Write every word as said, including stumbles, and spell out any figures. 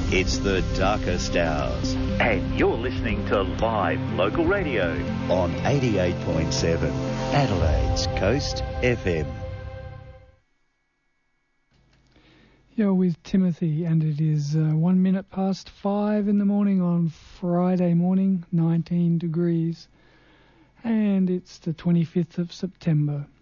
It's the darkest hours. And you're listening to live local radio on eighty-eight point seven Adelaide's Coast F M. You're with Timothy, and it is uh, one minute past five in the morning on Friday morning, nineteen degrees, and it's the twenty-fifth of September.